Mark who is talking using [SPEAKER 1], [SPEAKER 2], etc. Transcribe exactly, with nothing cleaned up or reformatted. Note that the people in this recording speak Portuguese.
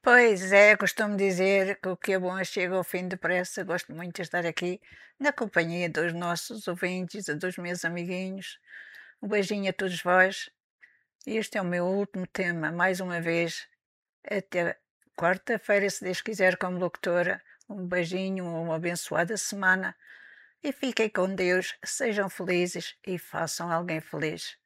[SPEAKER 1] Pois é, costumo dizer que o que é bom chega ao fim depressa. Gosto muito de estar aqui na companhia dos nossos ouvintes e dos meus amiguinhos. Um beijinho a todos vós. Este é o meu último tema, mais uma vez, até quarta-feira, se Deus quiser, como locutora. Um beijinho, uma abençoada semana e fiquem com Deus, sejam felizes e façam alguém feliz.